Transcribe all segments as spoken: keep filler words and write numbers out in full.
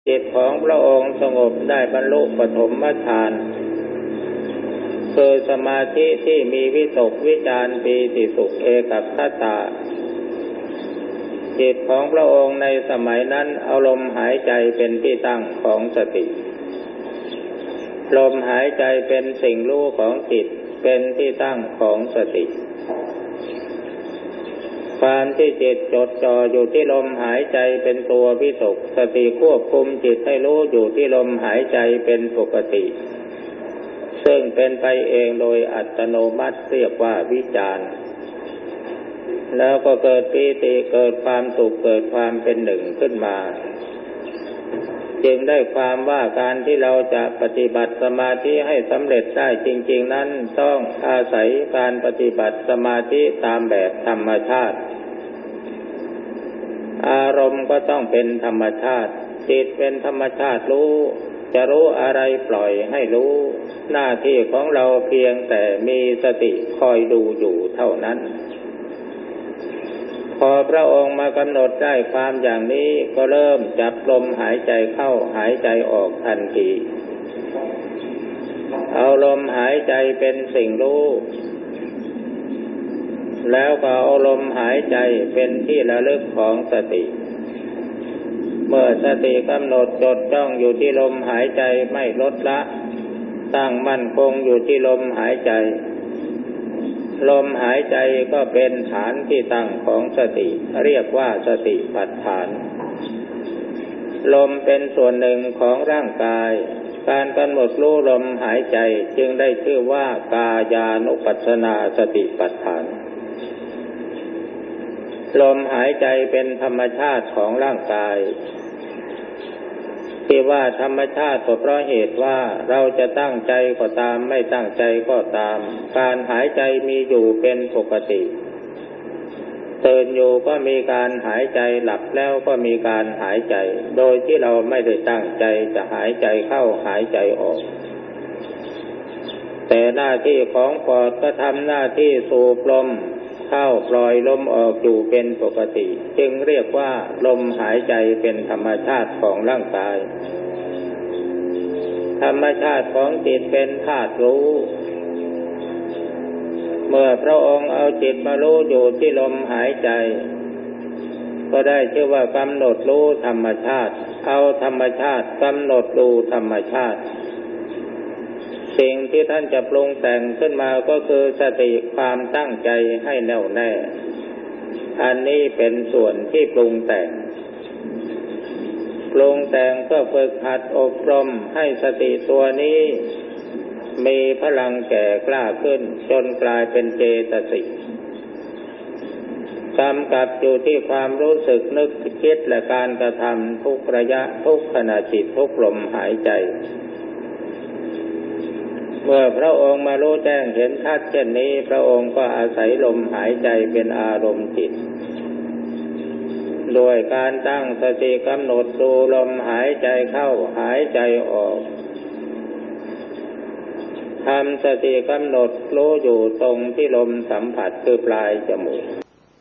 จิตของพระองค์สงบได้บรรลุปฐมฌานคือสมาธิที่มีวิตกวิจารปีติสุขเอกัคตาจิตของพระองค์ในสมัยนั้นเอาลมหายใจเป็นที่ตั้งของสติลมหายใจเป็นสิ่งรู้ของจิตเป็นที่ตั้งของสติความที่จิตจดจ่ออยู่ที่ลมหายใจเป็นตัววิตกสติควบคุมจิตให้รู้อยู่ที่ลมหายใจเป็นปกติซึ่งเป็นไปเองโดยอัตโนมัติเรียกว่าวิจารแล้วก็เกิดปีติเกิดความสุขเกิดความเป็นหนึ่งขึ้นมาจึงได้ความว่าการที่เราจะปฏิบัติสมาธิให้สำเร็จได้จริงๆนั้นต้องอาศัยการปฏิบัติสมาธิตามแบบธรรมชาติอารมณ์ก็ต้องเป็นธรรมชาติจิตเป็นธรรมชาติรู้จะรู้อะไรปล่อยให้รู้หน้าที่ของเราเพียงแต่มีสติคอยดูอยู่เท่านั้นพอพระองค์มากำหนดได้ความอย่างนี้ก็เริ่มจับลมหายใจเข้าหายใจออกทันทีเอาลมหายใจเป็นสิ่งรู้แล้วก็เอาลมหายใจเป็นที่ระลึกของสติเมื่อสติกำหนดจดจ้องอยู่ที่ลมหายใจไม่ลดละตั้งมั่นคงอยู่ที่ลมหายใจลมหายใจก็เป็นฐานที่ตั้งของสติเรียกว่าสติปัฏฐานลมเป็นส่วนหนึ่งของร่างกายการกำหนดรู้ลมหายใจจึงได้ชื่อว่ากายานุปัสสนาสติปัฏฐานลมหายใจเป็นธรรมชาติของร่างกายที่ว่าธรรมชาติก็เพราะเหตุว่าเราจะตั้งใจก็ตามไม่ตั้งใจก็ตามการหายใจมีอยู่เป็นปกติตื่นอยู่ก็มีการหายใจหลับแล้วก็มีการหายใจโดยที่เราไม่ได้ตั้งใจจะหายใจเข้าหายใจออกแต่หน้าที่ของปอดก็ทำหน้าที่สูบลมเข้าปล่อยลมออกอยู่เป็นปกติจึงเรียกว่าลมหายใจเป็นธรรมชาติของร่างกายธรรมชาติของจิตเป็นธาตุรู้เมื่อพระองค์เอาจิตมารู้อยู่ที่ลมหายใจก็ได้ชื่อว่ากำหนดรู้ธรรมชาติเอาธรรมชาติกำหนดดูธรรมชาติสิ่งที่ท่านจะปรุงแต่งขึ้นมาก็คือสติความตั้งใจให้แน่วแน่อันนี้เป็นส่วนที่ปรุงแต่งปรุงแต่งเพื่อฝึกหัดอบรมให้สติตัวนี้มีพลังแก่กล้าขึ้นจนกลายเป็นเจตสิกกำกับอยู่ที่ความรู้สึกนึกคิดและการกระทำทุกระยะทุกขณะจิตทุกลมหายใจเมื่อพระองค์มารู้แจ้งเห็นชัดเช่นนี้พระองค์ก็อาศัยลมหายใจเป็นอารมณ์จิตโดยการตั้งสติกำหนดดูลมหายใจเข้าหายใจออกทำสติกำหนดรู้อยู่ตรงที่ลมสัมผัสคือปลายจมูก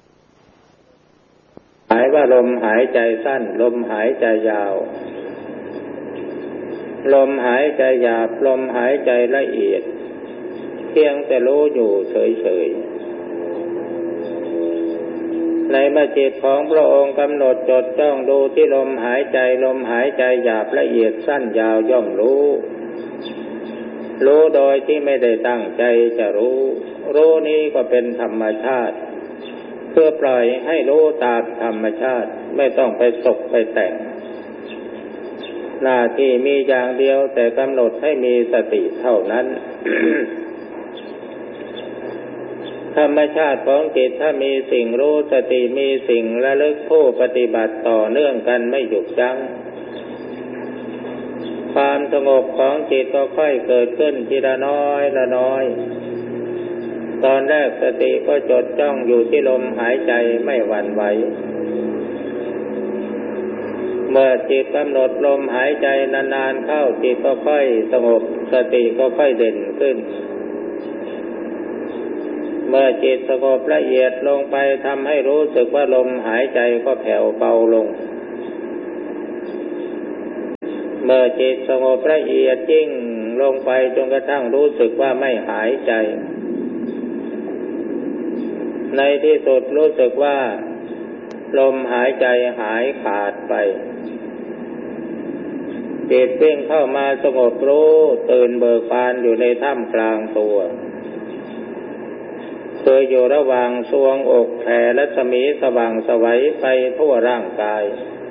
หมายว่าลมหายใจสั้นลมหายใจยาวลมหายใจหยาบลมหายใจละเอียดเพียงแต่รู้อยู่เฉยๆในเมื่อจิตของพระองค์กำหนดจดจ้องดูที่ลมหายใจลมหายใจหยาบละเอียดสั้นยาวย่อมรู้รู้โดยที่ไม่ได้ตั้งใจจะรู้รู้นี้ก็เป็นธรรมชาติเพื่อปล่อยให้รู้ตามธรรมชาติไม่ต้องไปตกไปแต่งหน้าที่มีอย่างเดียวแต่กำหนดให้มีสติเท่านั้น ธรรมชาติของจิตถ้ามีสิ่งรู้สติมีสิ่งระลึกผู้ปฏิบัติต่อเนื่องกันไม่หยุดยั้งความสงบของจิตก็ค่อยเกิดขึ้นทีละน้อยละน้อยตอนแรกสติก็จดจ้องอยู่ที่ลมหายใจไม่หวั่นไหวเมื่อจิตกำหนดลมหายใจนานๆเข้าจิตก็ค่อยสงบสติก็ค่อยเด่นขึ้นเมื่อจิตสงบละเอียดลงไปทำให้รู้สึกว่าลมหายใจก็แผ่วเบาลงเมื่อจิตสงบละเอียดยิ่งลงไปจนกระทั่งรู้สึกว่าไม่หายใจในที่สุดรู้สึกว่าลมหายใจหายขาดไปจิตวิ่งเข้ามาสงบรู้ตื่นเบิกบานอยู่ในท่ามกลางตัวคืออยู่ระหว่างทรวงอกแผ่รัศมีสว่างไสวไปทั่วร่างกาย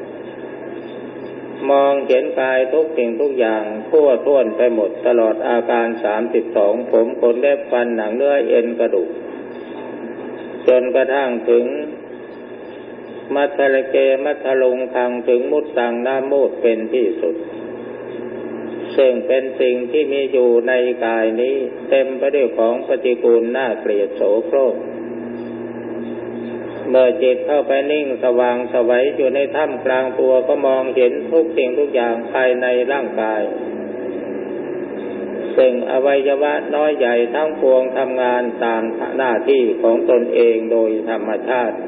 มองเห็นกายทุกสิ่งทุกอย่างทั่วท้วนไปหมดตลอดอาการสามสิบสองผมขนเล็บฟันหนังเนื้อเอ็นกระดูกจนกระทั่งถึงมัทธะเกมัทธลุงคังถึงมุตตังน้ำมูดเป็นที่สุดซึ่งเป็นสิ่งที่มีอยู่ในกายนี้เต็มไปด้วยของปฏิกูลน่าเกลียดโสโครกเมื่อจิตเข้าไปนิ่งสว่างไสวอยู่ในถ้ำกลางตัวก็มองเห็นทุกสิ่งทุกอย่างภายในร่างกายซึ่งอวัยวะน้อยใหญ่ทั้งปวงทำงานตามหน้าที่ของตนเองโดยธรรมชาติ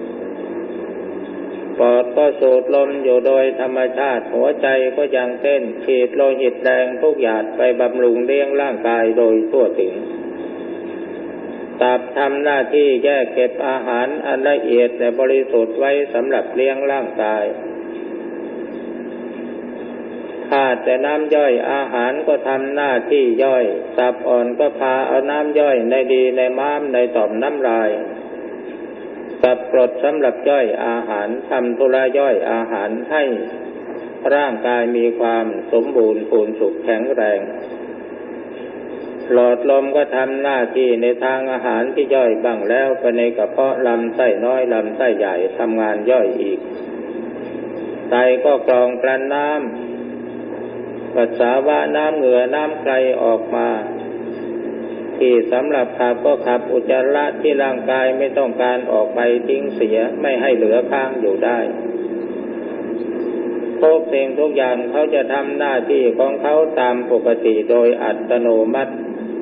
ปอดก็สูดลมอยู่โดยธรรมชาติหัวใจก็ยังเต้นฉีดโลหิตแดงทุกหยาดไปบำรุงเลี้ยงร่างกายโดยทั่วถึงตับทำหน้าที่แยกเก็บอาหารอันละเอียดและบริสุทธิ์ไว้สำหรับเลี้ยงร่างกายขาดแต่น้ำย่อยอาหารก็ทำหน้าที่ย่อยตับอ่อนก็พาเอาน้ำย่อยในดีในม้ามในต่อมน้ำลายกับกรดสำหรับย่อยอาหารทำธุระย่อยอาหารให้ร่างกายมีความสมบูรณ์พูนสุขแข็งแรงหลอดลมก็ทำหน้าที่ในทางอาหารที่ย่อยบ้างแล้วไปในกระเพาะลำไส้น้อยลำไส้ใหญ่ทำงานย่อยอีกไตก็กรองกลั่นน้ำปัสสาวะน้ำเหงื่อน้ำไกลออกมาที่สำหรับขับก็ขับอุจจาระที่ร่างกายไม่ต้องการออกไปทิ้งเสียไม่ให้เหลือค้างอยู่ได้ทุกสิ่งทุกอย่างเขาจะทำหน้าที่ของเขาตามปกติโดยอัตโนมัติ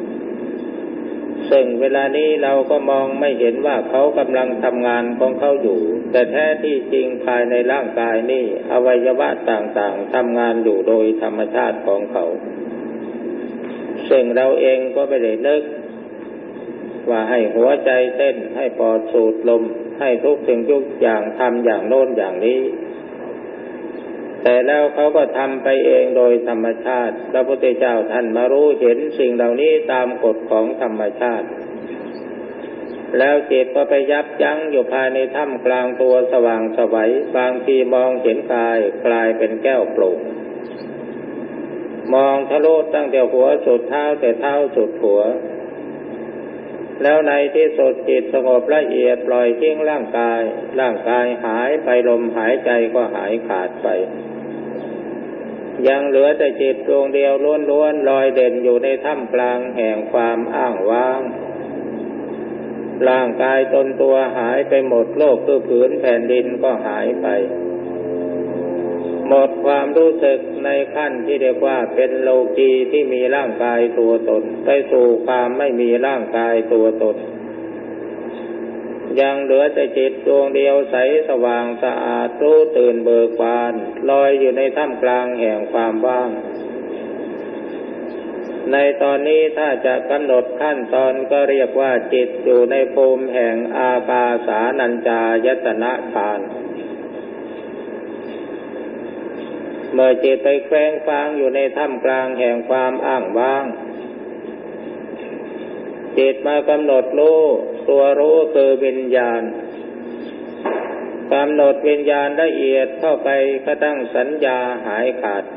ซึ่งเวลานี้เราก็มองไม่เห็นว่าเขากำลังทำงานของเขาอยู่แต่แท้ที่จริงภายในร่างกายนี่อวัยวะต่างๆทำงานอยู่โดยธรรมชาติของเขาซึ่งเราเองก็ไม่ได้นึกว่าให้หัวใจเต้นให้ปอดสูดลมให้ทุกสิ่งทุกอย่างทำอย่างโน้นอย่างนี้แต่แล้วเขาก็ทำไปเองโดยธรรมชาติพระพุทธเจ้าท่านมารู้เห็นสิ่งเหล่านี้ตามกฎของธรรมชาติแล้วจิตก็ไปยับยั้งอยู่ภายในถ้ำกลางตัวสว่างไสวบางทีมองเห็นกายกลายเป็นแก้วโปร่งมองทะลุตั้งแต่หัวสุดเท้าแต่เท้าสุดหัวแล้วในที่สุดจิตสงบละเอียดปล่อยทิ้งร่างกายร่างกายหายไปลมหายใจก็หายขาดไปยังเหลือแต่จิตดวงเดียวล้วนๆลอยเด่นอยู่ในถ้ำกลางแห่งความอ้างว้างร่างกายตนตัวหายไปหมดโลกคือผืนแผ่นดินก็หายไปหมดความรู้สึกในขั้นที่เรียกว่าเป็นโลกีที่มีร่างกายตัวตนไปสู่ความไม่มีร่างกายตัวตนยังเหลือแต่จิตดวงเดียวใสสว่างสะอาดรู้ตื่นเบิกบานลอยอยู่ในท่ามกลางแห่งความว่างในตอนนี้ถ้าจะกำหนดขั้นตอนก็เรียกว่าจิตอยู่ในภูมิแห่งอากาสานัญจายตนะฌานเมื่อจิตไปแฝงฟางอยู่ในท่ามกลางแห่งความอ้างว้างจิตมากำหนดรู้ตัวรู้คือวิญญาณกำหนดวิญญาณละเอียดเข้าไปกระทั่งสัญญาหายขาดไป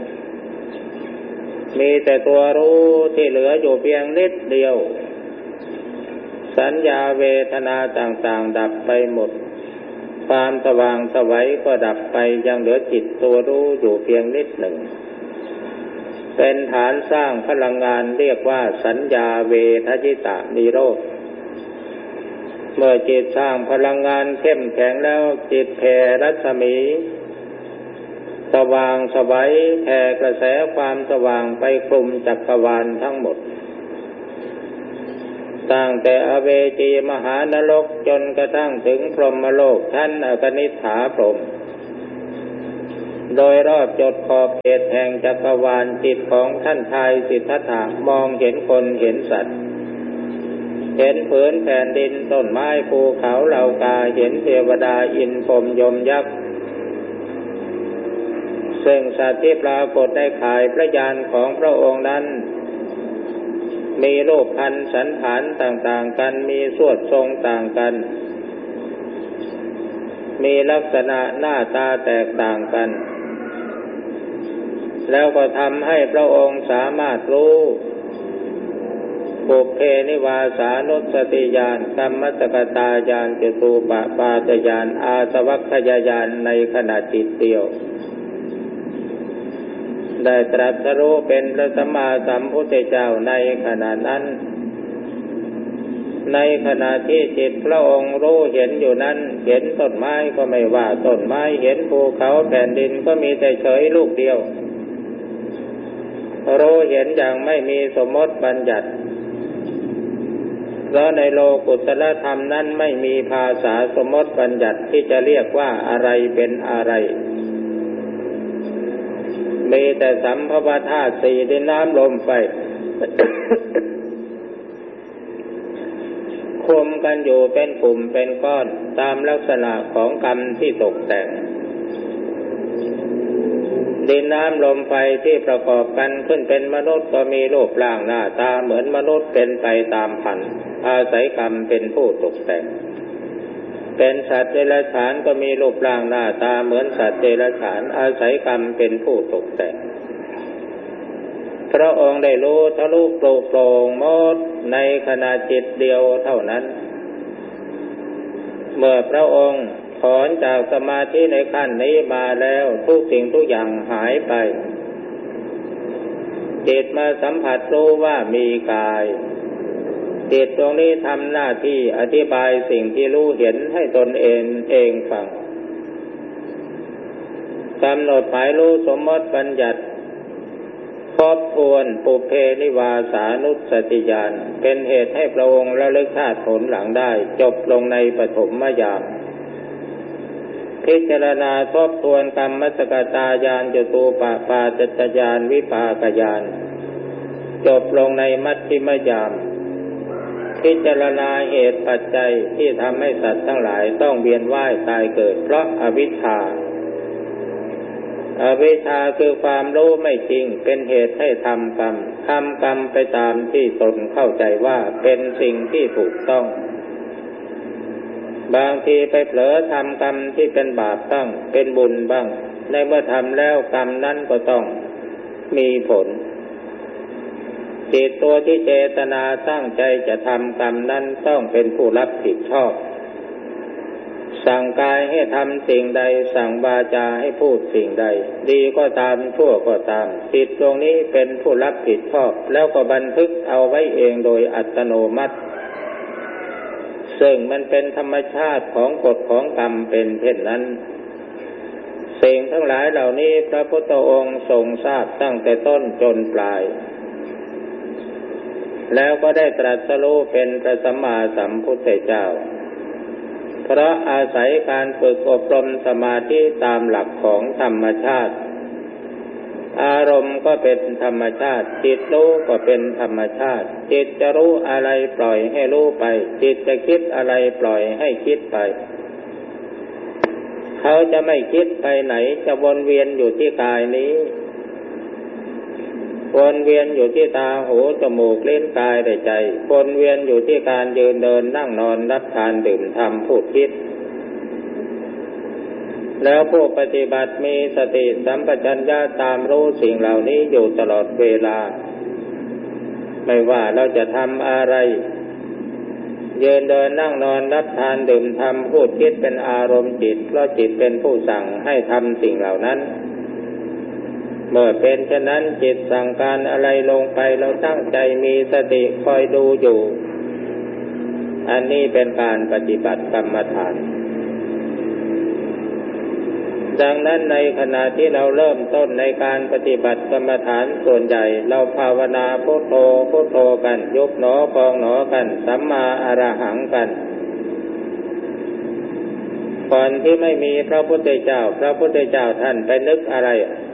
มีแต่ตัวรู้ที่เหลืออยู่เพียงนิดเดียวสัญญาเวทนาต่างๆดับไปหมดความสว่างไสวก็ดับไปยังเหลือจิตตัวรู้อยู่เพียงนิดหนึ่งเป็นฐานสร้างพลังงานเรียกว่าสัญญาเวทยิตานิโรธเมื่อจิตสร้างพลังงานเข้มแข็งแล้วจิตแผ่รัศมีสว่างไสวแผ่กระแสความสว่างไปคลุมจักรวาลทั้งหมดตั้งแต่อเวจีมหานรกจนกระทั่งถึงพรหมโลกชั้นอกนิฏฐาพรหมโดยรอบจดขอบเขตแห่งจักรวาลจิตของท่านชายสิทธัตถะมองเห็นคนเห็นสัตว์เห็นผืนแผ่นดินต้นไม้ภูเขาเหล่ากาเห็นเทวดาอินทร์พรหมยมยักษ์ซึ่งสัตว์ที่ปรากฏในข่ายพระญาณของพระองค์นั้นมีรูปพรรณสันฐานต่างๆกันมีสวดทรงต่างกันมีลักษณะหน้าตาแตกต่างกันแล้วก็ทำให้พระองค์สามารถรู้ปุพเพนิวาสานุสติญาณกัมมัสสกตาญาณจตุปปาตญาณอาสวัคคยญาณในขณะจิตเดียวได้ตรัสรู้เป็นพระสัมมาสัมพุทธเจ้าในขณะนั้นในขณะที่จิตพระองค์รู้เห็นอยู่นั้นเห็นต้นไม้ก็ไม่ว่าต้นไม้เห็นภูเขาแผ่นดินก็มีแต่เฉยลูกเดียวรู้เห็นอย่างไม่มีสมมติบัญญัติเพราะในโลกุตตรธรรมนั้นไม่มีภาษาสมมติบัญญัติที่จะเรียกว่าอะไรเป็นอะไรมีแต่สัมภวธาตุสี่ดินน้ำลมไฟ คุมกันอยู่เป็นกลุ่มเป็นก้อนตามลักษณะของกรรมที่ตกแต่งดินน้ำลมไฟที่ประกอบกันขึ้นเป็นมนุษย์ก็มีรูปร่างหน้าตาเหมือนมนุษย์เป็นไปตามพันธุ์อาศัยกรรมเป็นผู้ตกแต่งเป็นสัตว์เดรัจฉานก็มีรูปร่างหน้าตาเหมือนสัตว์เดรัจฉานอาศัยกรรมเป็นผู้ตกแต่งพระองค์ได้รู้ทะลุโปร่งโปร่งหมดในขณะจิตเดียวเท่านั้นเมื่อพระองค์ถอนจากสมาธิในขั้นนี้มาแล้วทุกสิ่งทุกอย่างหายไปจิตมาสัมผัสรู้ว่ามีกายจิตตรงนี้ทำหน้าที่อธิบายสิ่งที่รู้เห็นให้ตนเองเองฟังกำหนดหมายรู้สมมติบัญญัติทบทวนปุพเพนิวาสานุสติญาณเป็นเหตุให้พระองค์ระลึกชาติผลหลังได้จบลงในปฐมยามพิจารณาทบทวนกรรมมัสสกตาญาณจตุปปาตญาณวิปากญาณจบลงในมัชฌิมยามพิจารณาเหตุปัจจัยที่ทำให้สัตว์ทั้งหลายต้องเวียนว่ายตายเกิดเพราะอวิชชาอวิชชาคือความรู้ไม่จริงเป็นเหตุให้ทำกรรมทำกรรมไปตามที่ตนเข้าใจว่าเป็นสิ่งที่ถูกต้องบางทีไปเผลอทำกรรมที่เป็นบาปบ้างเป็นบุญบ้างในเมื่อทำแล้วกรรมนั้นก็ต้องมีผลจิตตัวที่เจตนาตั้งใจจะทำกรรมนั้นต้องเป็นผู้รับผิดชอบสั่งกายให้ทำสิ่งใดสั่งวาจาให้พูดสิ่งใดดีก็ตามชั่วก็ตามจิตตรงนี้เป็นผู้รับผิดชอบแล้วก็บันทึกเอาไว้เองโดยอัตโนมัติซึ่งมันเป็นธรรมชาติของกฎของกรรมเป็นเช่นนั้นสิ่งทั้งหลายเหล่านี้พระพุทธองค์ทรงทราบตั้งแต่ต้นจนปลายแล้วก็ได้ตรัสรู้เป็นพระสัมมาสัมพุทธเจ้าเพราะอาศัยการฝึกอบรมสมาธิตามหลักของธรรมชาติอารมณ์ก็เป็นธรรมชาติจิตรู้ก็เป็นธรรมชาติจิตจะรู้อะไรปล่อยให้รู้ไปจิตจะคิดอะไรปล่อยให้คิดไปเขาจะไม่คิดไปไหนจะวนเวียนอยู่ที่กายนี้วนเวียนอยู่ที่ตาหูจมูกลิ้นกายและใจวนเวียนอยู่ที่การยืนเดินนั่งนอนรับทานดื่มทำพูดคิดแล้วผู้ปฏิบัติมีสติสัมปชัญญะตามรู้สิ่งเหล่านี้อยู่ตลอดเวลาไม่ว่าเราจะทำอะไรยืนเดินนั่งนอนรับทานดื่มทำพูดคิดเป็นอารมณ์จิตเพราะจิตเป็นผู้สั่งให้ทำสิ่งเหล่านั้นเมื่อเป็นฉะนั้นจิตสั่งการอะไรลงไปเราตั้งใจมีสติคอยดูอยู่อันนี้เป็นการปฏิบัติกรรมฐานดังนั้นในขณะที่เราเริ่มต้นในการปฏิบัติกรรมฐานส่วนใหญ่เราภาวนาพุทโธพุทโธกันยกหนอพองหนอกันสัมมาอรหังกันก่อนที่ไม่มีพระพุทธเจ้าพระพุทธเจ้าท่านไปนึกอะไร